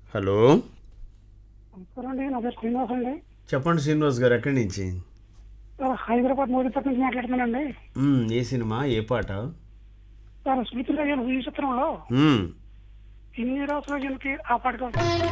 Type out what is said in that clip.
Hello. నమస్కారం అండి. నా పేరు శ్రీనివాస్ అండి. చెప్పండి శ్రీనివాస్ గారు, ఎక్కడి నుంచి? హైదరాబాద్ మోదీపేట నుంచి మాట్లాడుతున్నానండి. ఏ సినిమా, ఏ పాట? సార్, స్మృతి ఈ చిత్రంలో మ్మ్. ఇన్ని రోజులకి ఆ పాట